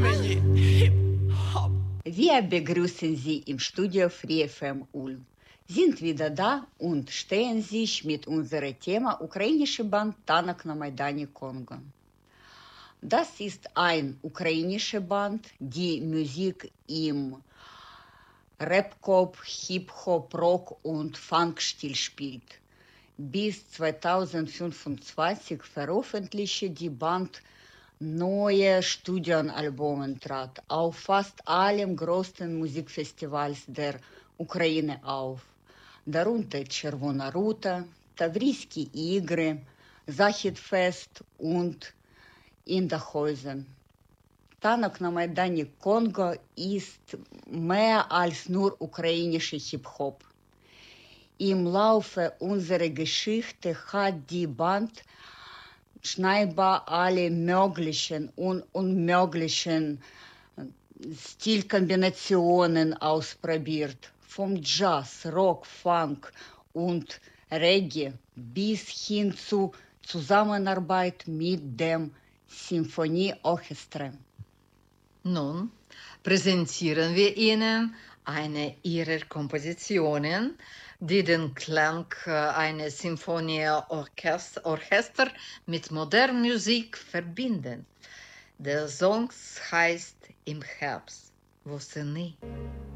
Wir begrüßen Sie im Studio Free FM Ulm. Sind wieder da und stehen sich mit unserem Thema ukrainische Band Tanak na Maidani Kongo. Das ist ein ukrainische Band, die Musik im Rap-Pop, Hip-Hop, Rock und Funk-Stil spielt. Bis 2025 veröffentlichte die Band neue Studioalben, trat auf fast allen größten Musikfestivals der Ukraine auf, darunter Czerwona Ruta, Tawriski Igre, Zachit-Fest und Inderhausen. Tanak na Maidani Kongo ist mehr als nur ukrainischer Hip-Hop. Im Laufe unserer Geschichte hat die Band scheinbar alle möglichen und unmöglichen Stilkombinationen ausprobiert. Vom Jazz, Rock, Funk und Reggae bis hin zu Zusammenarbeit mit dem Symphonieorchester. Nun präsentieren wir Ihnen eine ihrer Kompositionen, die den Klang eines Symphonieorchester mit moderner Musik verbinden. Der Song heißt Im Herbst, восени.